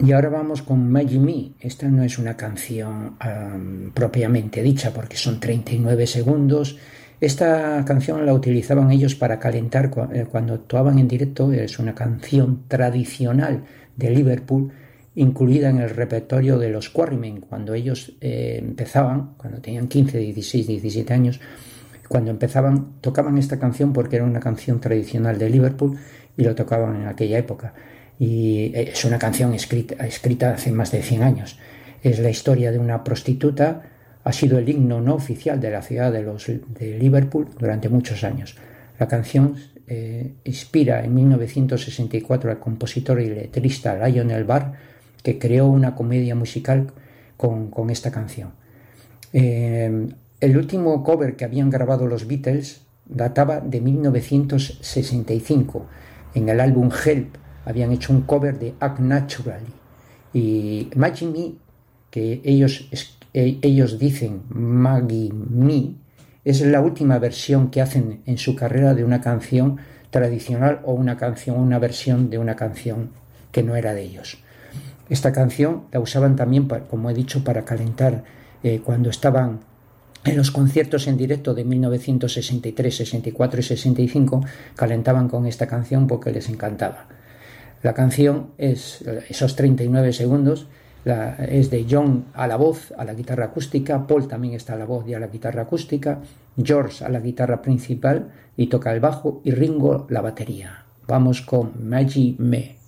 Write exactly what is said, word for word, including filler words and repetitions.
Y ahora vamos con Maggie Me. Esta no es una canción um, propiamente dicha porque son treinta y nueve segundos. Esta canción la utilizaban ellos para calentar cuando actuaban en directo. Es una canción tradicional de Liverpool, incluida en el repertorio de los Quarrymen. Cuando ellos eh, empezaban, cuando tenían quince, dieciséis, diecisiete años, cuando empezaban, tocaban esta canción porque era una canción tradicional de Liverpool y lo tocaban en aquella época. Y es una canción escrita, escrita hace más de cien años. Es la historia de una prostituta. Ha sido el himno no oficial de la ciudad de, los, de Liverpool durante muchos años. La canción eh, inspira en mil novecientos sesenta y cuatro al compositor y letrista Lionel Barr, que creó una comedia musical con, con esta canción. Eh, el último cover que habían grabado los Beatles databa de mil novecientos sesenta y cinco. En el álbum Help habían hecho un cover de Act Naturally. Y Maggie Me, que ellos, ellos dicen Maggie Me, es la última versión que hacen en su carrera de una canción tradicional o una canción, una versión de una canción que no era de ellos. Esta canción la usaban también, para, como he dicho, para calentar eh, cuando estaban en los conciertos en directo de mil novecientos sesenta y tres, sesenta y cuatro y sesenta y cinco, calentaban con esta canción porque les encantaba. La canción es esos treinta y nueve segundos, la, es de John a la voz, a la guitarra acústica, Paul también está a la voz y a la guitarra acústica, George a la guitarra principal y toca el bajo, y Ringo la batería. Vamos con Maggie Me.